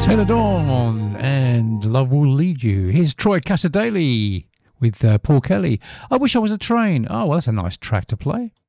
Taylor Dawn and Love Will Lead You. Here's Troy Casadale with Paul Kelly. I Wish I Was a Train. Oh, well, that's a nice track to play.